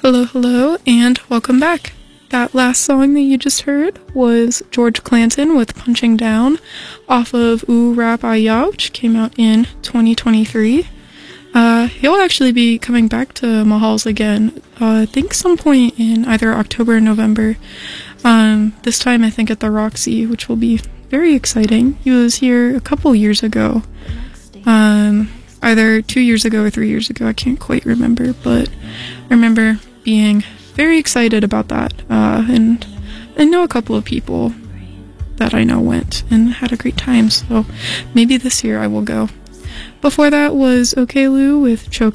Hello, hello, and welcome back. That last song that you just heard was George Clanton with Punching Down off of Ooh Rap Ah Ya, which came out in 2023. He'll actually be coming back to Mahals again, I think some point in either October or November. This time I think at the Roxy, which will be very exciting. He was here a couple years ago, either 2 years ago or 3 years ago, I can't quite remember, but I remember being very excited about that, and I know a couple of people that I know went and had a great time, so maybe this year I will go. Before that was OK Lou with Choke